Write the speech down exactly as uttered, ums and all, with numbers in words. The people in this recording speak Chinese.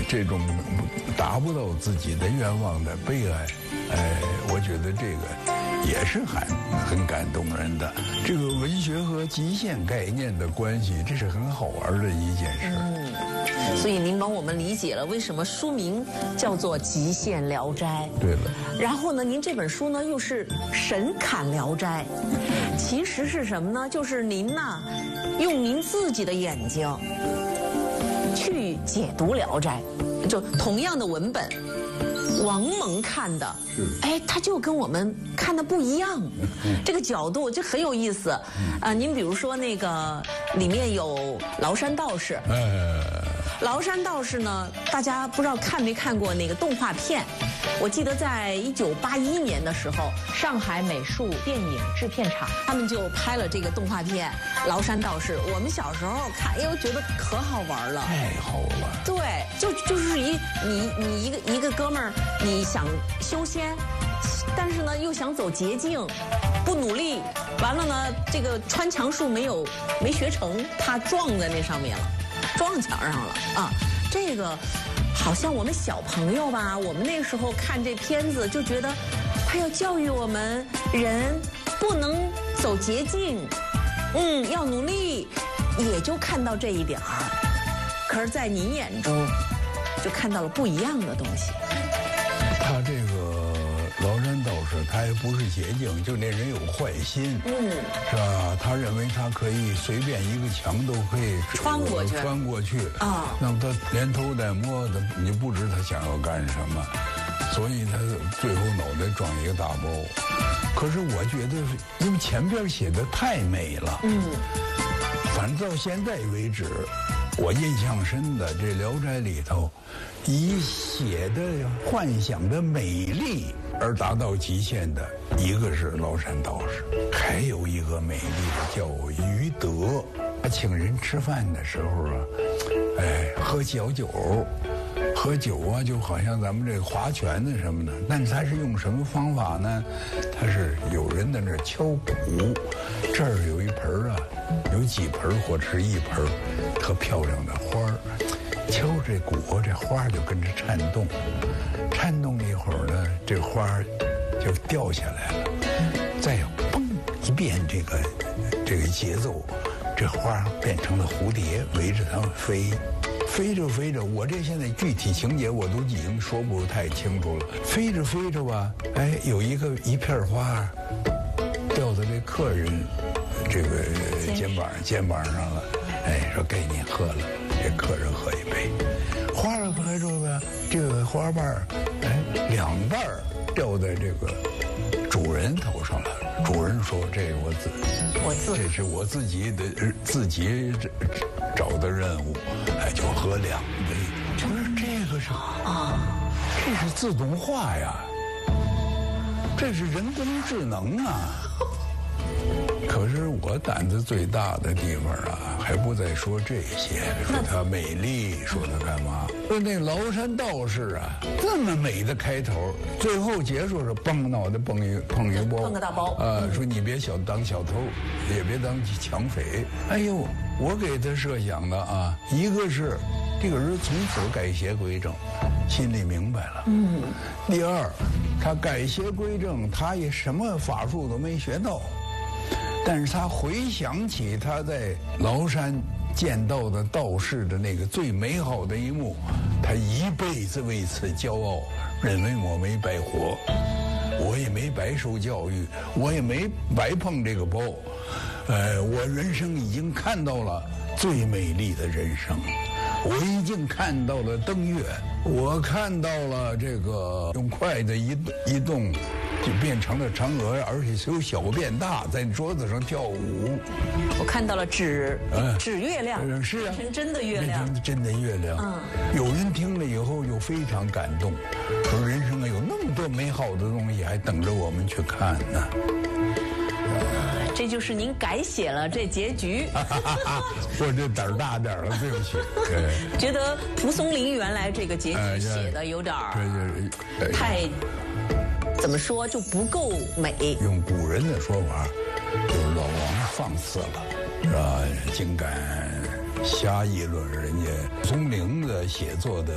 这种达不到自己的愿望的悲哀，哎，我觉得这个也是很很感动人的。这个文学和极限概念的关系，这是很好玩的一件事。 嗯，所以您帮我们理解了为什么书名叫做《极限聊斋》。 对了。 然后呢，您这本书呢又是《神侃聊斋》，其实是什么呢？就是您呐，用您自己的眼睛去解读《聊斋》，就同样的文本。王蒙看的，哎，他就跟我们看的不一样，这个角度就很有意思。啊、呃，您比如说那个里面有崂山道士，崂山道士呢，大家不知道看没看过那个动画片？我记得在一九八一年的时候， 上海美术电影制片厂他们就拍了这个动画片《崂山道士》。我们小时候看，哎呦，觉得可好玩了， 太好了。 对，就就是一你你一个一个哥们儿，你想修仙，但是呢又想走捷径，不努力，完了呢这个穿墙术没有没学成，他撞在那上面了，撞墙上了啊，这个。好像我们小朋友吧，我们那时候看这片子就觉得，他要教育我们人不能走捷径，嗯，要努力，也就看到这一点儿。可是，在您眼中，就看到了不一样的东西。 他这个崂山道士，他也不是捷径，就那人有坏心，嗯，是吧？他认为他可以随便一个墙都可以穿过去， 穿过去啊。那么他连头带摸的，你不知他想要干什么，所以他最后脑袋装一个大包。可是我觉得，因为前边写的太美了，嗯，反正到现在为止，我印象深的这《聊斋》里头，以写的幻想的美丽而达到极限的，一个是崂山道士，还有一个美丽的叫于德。他请人吃饭的时候啊，哎，喝小酒，喝酒啊，就好像咱们这个划拳的什么的，但是他是用什么方法呢？他是有人在那儿敲鼓，这儿有一盆啊，有几盆或者是一盆特漂亮的花儿，敲这鼓，这花就跟着颤动，颤动一会儿呢，这花就掉下来了，再嘣一变这个这个节奏，这花变成了蝴蝶，围着它们飞。飞着飞着，我这现在具体情节我都已经说不太清楚了。飞着飞着吧，哎，有一个一片花掉到这客人这个肩膀肩膀上了，哎，说给你喝了，这客人喝一杯。花儿喝着吧，这个花瓣儿，哎，两瓣儿掉在这个主人头上了。主人说：“这是我自， 我自， 这是我自己的自己找的任务，哎，就喝两杯。我说这个是啊，这是自动化呀，这是人工智能啊。可是我胆子最大的地方啊，还不在说这些，说它美丽，说它干嘛？说那崂山道士啊，这么美的开头，最后结束是嘣脑袋蹦一碰一包， 碰个大包啊！说你别小当小偷，也别当抢匪。哎呦，我给他设想的啊，一个是这个人从此改邪归正，心里明白了。嗯。第二，他改邪归正，他也什么法术都没学到。但是他回想起他在崂山见到的道士的那个最美好的一幕，他一辈子为此骄傲，认为我没白活，我也没白受教育，我也没白碰这个包，呃，我人生已经看到了最美丽的人生，我已经看到了登月，我看到了这个用筷子一一动就变成了嫦娥，而且由小变大，在桌子上跳舞。 我看到了指、 嗯、 指月亮， 是啊， 变成真的月亮， 变成真的月亮。嗯，有人听了以后就非常感动，说人生啊有那么多美好的东西还等着我们去看呢。 这就是您改写了这结局。 我这胆儿大点了，对不起。 觉得蒲松龄原来这个结局写的有点儿太。怎么说就不够美？ 用古人的说法，就是老王放肆了，是吧？竟敢瞎议论人家蒲松龄的写作的